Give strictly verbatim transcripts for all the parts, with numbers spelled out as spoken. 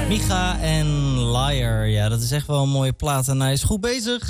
Micha en Liar. Ja, dat is echt wel een mooie plaat en hij is goed bezig.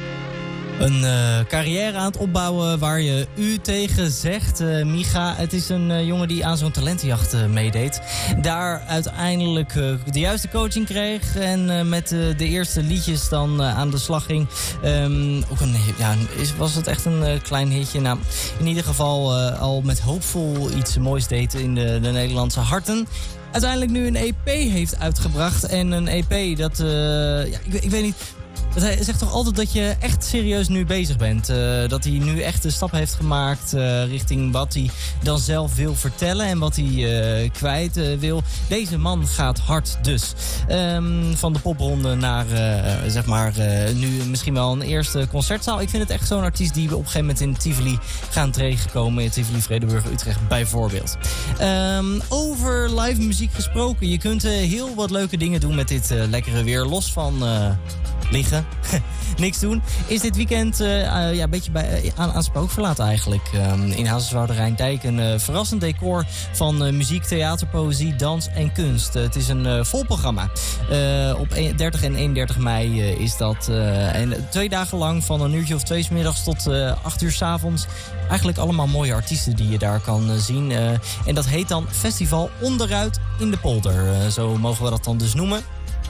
Een uh, carrière aan het opbouwen waar je u tegen zegt. Uh, Micha, het is een uh, jongen die aan zo'n talentenjacht uh, meedeed. Daar uiteindelijk uh, de juiste coaching kreeg. En uh, met uh, de eerste liedjes dan uh, aan de slag ging. Um, ook een, ja, is, was het echt een uh, klein hitje. Nou, in ieder geval uh, al met hoopvol iets moois deed in de, de Nederlandse harten. Uiteindelijk nu een E P heeft uitgebracht. En een E P dat... Uh, ja, ik, ik weet niet... Hij zegt toch altijd dat je echt serieus nu bezig bent. Uh, dat hij nu echt de stap heeft gemaakt uh, richting wat hij dan zelf wil vertellen. En wat hij uh, kwijt uh, wil. Deze man gaat hard dus. Um, van de popronde naar uh, zeg maar uh, nu misschien wel een eerste concertzaal. Ik vind het echt zo'n artiest die we op een gegeven moment in Tivoli gaan tegenkomen. In Tivoli, Vredenburg, Utrecht bijvoorbeeld. Um, over live muziek gesproken. Je kunt uh, heel wat leuke dingen doen met dit uh, lekkere weer. Los van... Uh, liggen, niks doen. Is dit weekend uh, uh, ja, een beetje bij, uh, aan, aan spookverlaat eigenlijk. Um, in Hazenswoude Rijndijk een uh, verrassend decor van uh, muziek, theater, poëzie, dans en kunst. Uh, het is een uh, vol programma. Uh, op dertig en eenendertig mei uh, is dat. Uh, en twee dagen lang van een uurtje of twee 's middags tot uh, acht uur 's avonds. Eigenlijk allemaal mooie artiesten die je daar kan uh, zien. Uh, en dat heet dan Festival Onderuit in de Polder. Uh, zo mogen we dat dan dus noemen.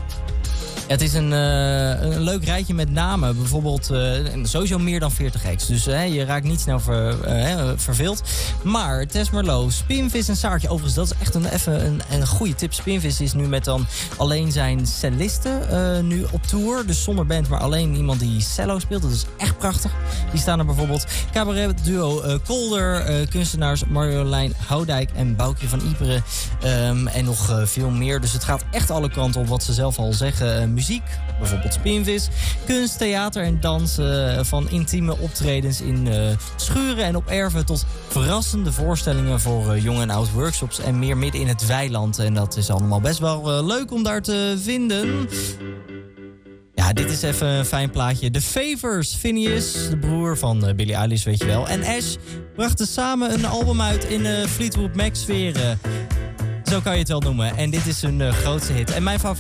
Het is een, uh, een leuk rijtje met namen. Bijvoorbeeld uh, sowieso meer dan veertig acts. Dus uh, je raakt niet snel ver, uh, verveeld. Maar Tess Merlot, Spinvis en Saartje. Overigens, dat is echt een, even een, een goede tip. Spinvis is nu met dan alleen zijn cellisten uh, nu op tour. Dus zonder band, maar alleen iemand die cello speelt. Dat is echt prachtig. Die staan er bijvoorbeeld. Cabaret duo uh, Kolder. Uh, kunstenaars Marjolein Houdijk en Boukje van Iperen. Um, en nog uh, veel meer. Dus het gaat echt alle kanten op wat ze zelf al zeggen. Uh, muziek, bijvoorbeeld Spinvis, kunst, theater en dans, uh, van intieme optredens in uh, schuren en op erven tot verrassende voorstellingen voor uh, jong en oud workshops en meer midden in het weiland. En dat is allemaal best wel uh, leuk om daar te vinden. Ja, dit is even een fijn plaatje. The Favors, Phineas, de broer van uh, Billie Eilish, weet je wel. En Ash brachten samen een album uit in uh, Fleetwood Mac-sferen. Zo kan je het wel noemen. En dit is hun uh, grootste hit. En mijn favoriet